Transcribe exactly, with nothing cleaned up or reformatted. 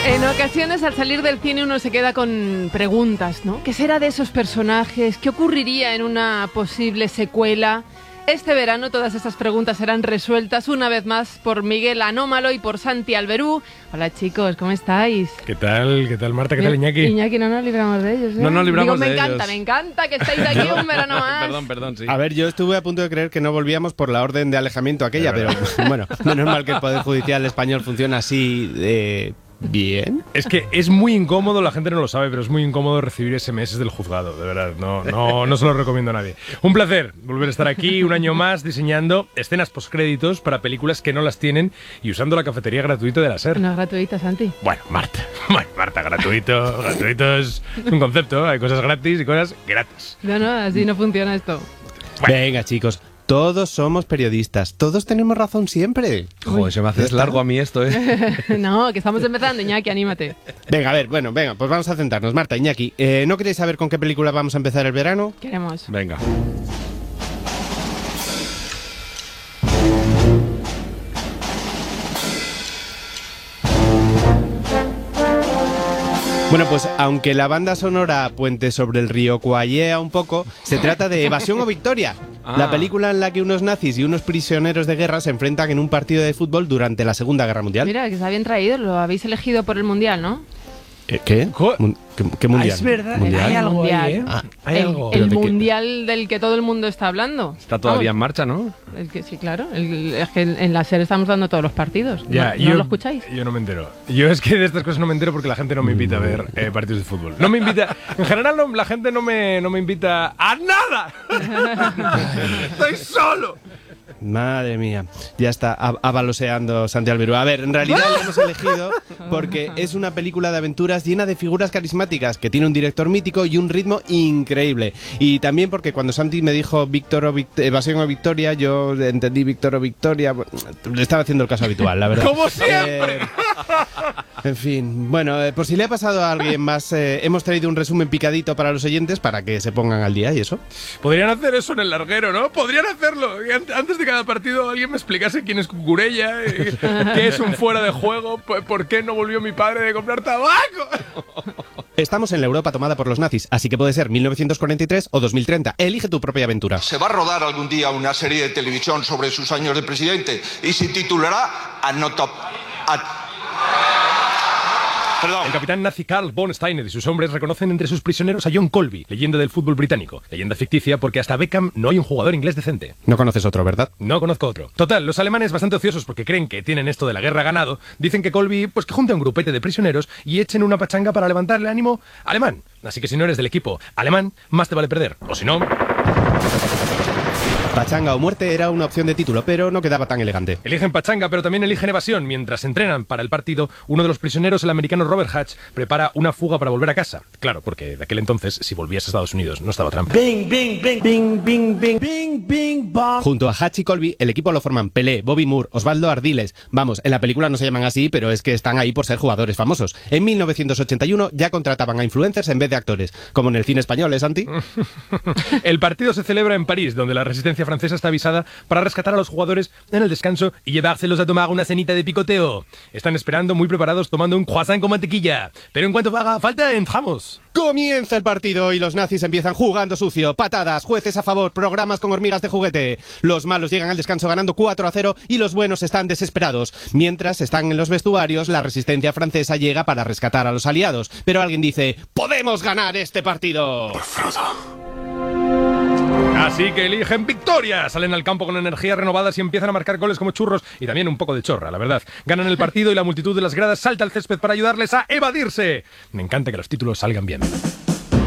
En ocasiones al salir del cine uno se queda con preguntas, ¿no? ¿Qué será de esos personajes? ¿Qué ocurriría en una posible secuela? Este verano todas estas preguntas serán resueltas una vez más por Miguel Anómalo y por Santi Alberú. Hola chicos, ¿cómo estáis? ¿Qué tal? ¿Qué tal Marta? ¿Qué tal Iñaki? Iñaki, no nos libramos de ellos, ¿eh? No nos libramos Digo, de me ellos. encanta, me encanta que estéis aquí un verano más. Perdón, perdón, sí. A ver, yo estuve a punto de creer que no volvíamos por la orden de alejamiento aquella, pero bueno, menos mal que el Poder Judicial español funciona así de... bien. Es que es muy incómodo, la gente no lo sabe, pero es muy incómodo recibir ese eme ese del juzgado, de verdad. No, no, no se lo recomiendo a nadie. Un placer volver a estar aquí un año más diseñando escenas postcréditos para películas que no las tienen y usando la cafetería gratuita de la SER. No es gratuita, Santi. Bueno, Marta, bueno, Marta, gratuito, gratuito es un concepto, hay cosas gratis y cosas gratis. No, no, así no funciona esto. Bueno. Venga, chicos. Todos somos periodistas, todos tenemos razón siempre. Joder, se me hace largo a mí esto, ¿eh? No, que estamos empezando, Iñaki, anímate. Venga, a ver, bueno, venga, pues vamos a centrarnos. Marta, Iñaki, eh, ¿no queréis saber con qué película vamos a empezar el verano? Queremos. Venga. Bueno, pues aunque la banda sonora Puente sobre el río cuallea un poco, se trata de Evasión o Victoria, Ah. la película en la que unos nazis y unos prisioneros de guerra se enfrentan en un partido de fútbol durante la Segunda Guerra Mundial. Mira, que está bien traído, lo habéis elegido por el Mundial, ¿no? Eh, ¿Qué? Jo- Mun- ¿Qué, qué mundial? Ah, es verdad, ¿Mundial? hay algo Mundial. ahí, ¿eh? Ah, Hay el algo. el ¿Pero de qué? Mundial del que todo el mundo está hablando. Está todavía en Vamos, marcha, ¿no? el que, sí, claro. el- es que en la serie estamos dando todos los partidos. Ya, ¿No, ¿no lo escucháis? Yo no me entero. Yo es que de estas cosas no me entero porque la gente no me invita a ver eh, partidos de fútbol. No me invita. En general, no, la gente no me, no me invita a nada. Estoy solo. Madre mía, ya está ab- abaloseando Santi Alberú. A ver, en realidad la hemos elegido porque es una película de aventuras llena de figuras carismáticas, que tiene un director mítico y un ritmo increíble. Y también porque cuando Santi me dijo Víctor o Vict- Evasión o Victoria, yo entendí Víctor o Victoria. Bueno, le estaba haciendo el caso habitual, la verdad. ¡Como siempre! Eh, en fin, bueno, eh, por si le ha pasado a alguien más, eh, hemos traído un resumen picadito para los oyentes para que se pongan al día y eso. Podrían hacer eso en el larguero, ¿no? Podrían hacerlo. Y an- Antes de cada partido alguien me explicase quién es Cucurella, eh, qué es un fuera de juego, p- por qué no volvió mi padre de comprar tabaco. Estamos en la Europa tomada por los nazis, así que puede ser mil novecientos cuarenta y tres o dos mil treinta. Elige tu propia aventura. Se va a rodar algún día una serie de televisión sobre sus años de presidente y se titulará Anotop... At- Perdón. El capitán nazi Karl von Steiner y sus hombres reconocen entre sus prisioneros a John Colby, leyenda del fútbol británico. Leyenda ficticia porque hasta Beckham no hay un jugador inglés decente. No conoces otro, ¿verdad? No conozco otro. Total, los alemanes, bastante ociosos porque creen que tienen esto de la guerra ganado, dicen que Colby, pues que junte a un grupete de prisioneros y echen una pachanga para levantar el ánimo alemán. Así que si no eres del equipo alemán, más te vale perder. O si no... Pachanga o muerte era una opción de título, pero no quedaba tan elegante. Eligen pachanga, pero también eligen evasión. Mientras entrenan para el partido, uno de los prisioneros, el americano Robert Hatch, prepara una fuga para volver a casa. Claro, porque de aquel entonces, si volvías a Estados Unidos, no estaba Trump. Bing, bing, bing, bing, bing, bing, bing, bing, bong. Junto a Hatch y Colby, el equipo lo forman Pelé, Bobby Moore, Osvaldo Ardiles. Vamos, en la película no se llaman así, pero es que están ahí por ser jugadores famosos. En mil novecientos ochenta y uno ya contrataban a influencers en vez de actores, como en el cine español, ¿eh, Santi? El partido se celebra en París, donde la resistencia francesa está avisada para rescatar a los jugadores en el descanso y llevárselos a tomar una cenita de picoteo. Están esperando muy preparados tomando un croissant con mantequilla. Pero en cuanto haga falta, entramos. Comienza el partido y los nazis empiezan jugando sucio, patadas, jueces a favor, programas con hormigas de juguete. Los malos llegan al descanso ganando cuatro a cero y los buenos están desesperados. Mientras están en los vestuarios, la resistencia francesa llega para rescatar a los aliados. Pero alguien dice, ¡podemos ganar este partido! Así que eligen victoria. Salen al campo con energías renovadas y empiezan a marcar goles como churros y también un poco de chorra, la verdad. Ganan el partido y la multitud de las gradas salta al césped para ayudarles a evadirse. Me encanta que los títulos salgan bien.